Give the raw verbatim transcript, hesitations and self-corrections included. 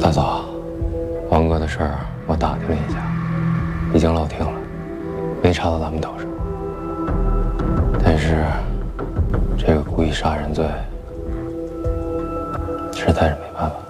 大嫂，王哥的事儿我打听了一下，已经落听了，没查到咱们头上。但是这个故意杀人罪，实在是没办法。